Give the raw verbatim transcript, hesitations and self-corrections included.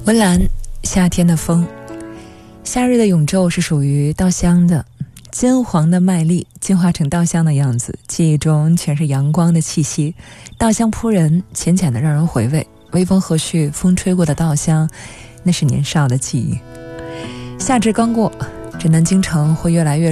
温岚，夏天的风。夏日的永昼是属于稻香的，金黄的麦粒进化成稻香的样子，记忆中全是阳光的气息，稻香扑人，浅浅的让人回味。微风和煦，风吹过的稻香，那是年少的记忆。夏至刚过，这南京城会越来越